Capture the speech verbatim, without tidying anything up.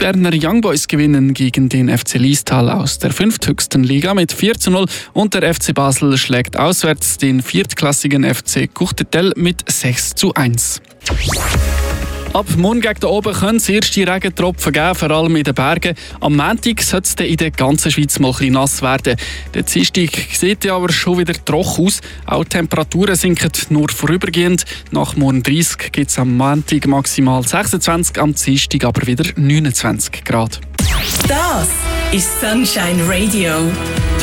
Berner Young Boys gewinnen gegen den F C Liestal aus der fünfthöchsten Liga mit vier zu null und der F C Basel schlägt auswärts den viertklassigen F C Courtetel mit sechs zu eins. Ab morgen gegen oben können es erste Regentropfen geben, vor allem in den Bergen. Am Montag soll es in der ganzen Schweiz mal ein bisschen nass werden. Der Dienstag sieht ja aber schon wieder trocken aus. Auch die Temperaturen sinken nur vorübergehend. Nach morgen dreißig gibt es am Montag maximal sechsundzwanzig, am Dienstag aber wieder neunundzwanzig Grad. Das ist Sunshine Radio.